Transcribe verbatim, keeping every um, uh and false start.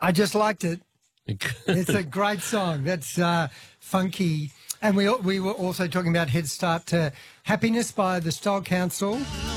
I just liked it. It's a great song. That's uh, funky. And we we were also talking about Head Start to Happiness by the Style Council.